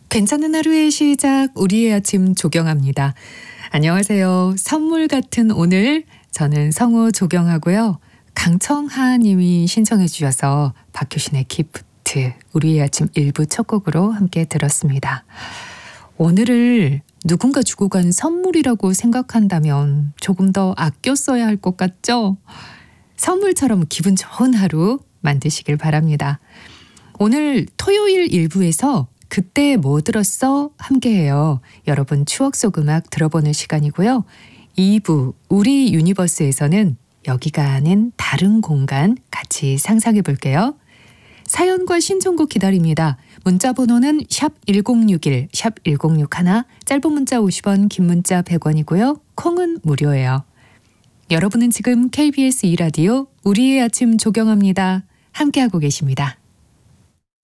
괜찮은 하루의 시작, 우리의 아침 조경합니다. 안녕하세요. 선물 같은 오늘, 저는 성우 조경하고요. 강청하 님이 신청해 주셔서 박효신의 기프트, 우리의 아침 1부 첫 곡으로 함께 들었습니다. 오늘을 누군가 주고 간 선물이라고 생각한다면 조금 더 아껴 써야 할 것 같죠? 선물처럼 기분 좋은 하루 만드시길 바랍니다. 오늘 토요일 1부에서 그때 뭐 들었어? 함께해요. 여러분 추억 속 음악 들어보는 시간이고요. 2부 우리 유니버스에서는 여기가 아닌 다른 공간 같이 상상해 볼게요. 사연과 신청곡 기다립니다. 문자 번호는 샵 1061, 샵 1061, 짧은 문자 50원, 긴 문자 100원이고요. 콩은 무료예요. 여러분은 지금 KBS 2라디오 우리의 아침 조경합니다. 함께하고 계십니다.